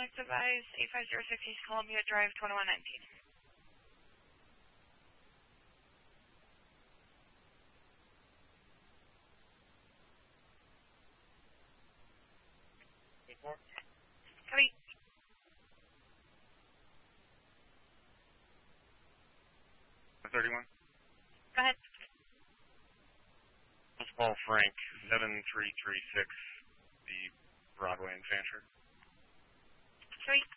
Next advice, 8506 East Columbia Drive, 2119. Copy. Go ahead. Paul Frank, 7336, the Broadway in Fancher. Copy.